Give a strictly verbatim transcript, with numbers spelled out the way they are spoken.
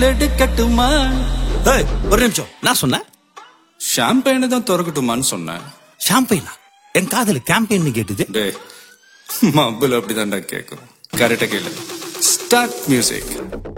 எடுக்கட்டுமா? ஏய், ஒரு நிமிஷம். நான் சொன்னேன் ஷாம்பெயினை தான் திறக்கட்டுமான்னு சொன்னேன். ஷாம்பெயினா? என் காதல கேம்பெயின் கேட்டுது. டேய், மబ్బులు அப்படிதான்டா கேட்கும். கரெக்டா கேளு. Start music.